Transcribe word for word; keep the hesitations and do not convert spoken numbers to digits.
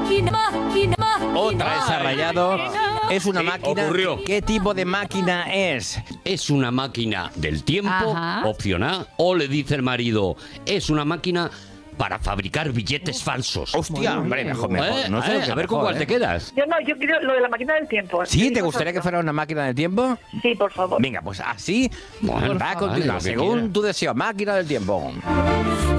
Otra vez ha rayado. Es una Sí, máquina. ocurrió. ¿Qué tipo de máquina es? Es una máquina del tiempo, Ajá. opción A, o le dice el marido, es una máquina para fabricar billetes falsos. Hostia, hombre, mejor, mejor. Eh, No sé eh, lo que a ver con mejor, cuál ¿eh? te quedas. Yo no, yo quiero lo de la máquina del tiempo. ¿Sí? ¿Te gustaría que fuera una máquina del tiempo? Sí, por favor. Venga, pues así Bueno, va a vale, continuar. lo que Según quiera. tu deseo, máquina del tiempo.